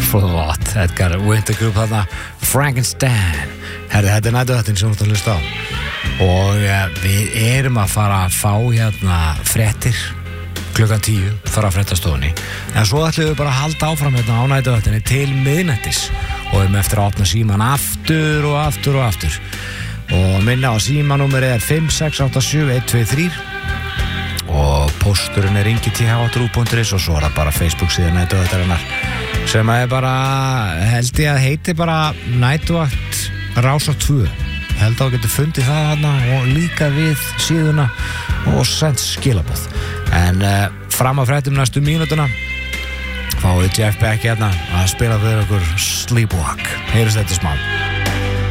for what Edgar Winter Group þarna Frankenstein herri þetta nætuðvættin sem þú ert að hlusta á og við erum að fara að fá hérna fréttir klukkan 10 fara að fréttastofunni en svo ætlum við bara að halda áfram hérna á nætuðvættinni til miðnættis og erum eftir að opna síman aftur og aftur og aftur og minna á símanúmerið er 5687123 og pósturinn er ingi.th.ru.is og svo er það bara Facebook síðan nætuðvættarinnar sem er bara held ég að heiti bara nætuðvætt Rásar 2 held að þú getur fundið það þarna og líka við síðuna og sendt skilaboð en fram að fréttum næstu mínútuna fáið Jeff Beck hérna að spila fyrir okkur Sleepwalk heyrist þetta smá